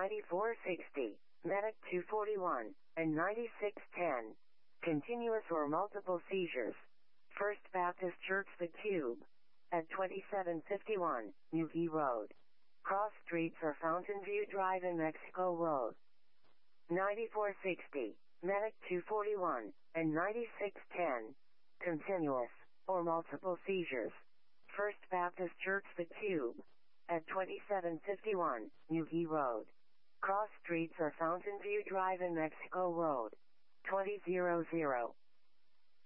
9460, Medic 241, and 9610. Continuous or multiple seizures. First Baptist Church The Cube. At 2751, Newkey Road. Cross streets are Fountain View Drive and Mexico Road. 9460, Medic 241, and 9610. Continuous or multiple seizures. First Baptist Church The Cube. At 2751, Newkey Road. Cross streets are Fountain View Drive and Mexico Road. 2000.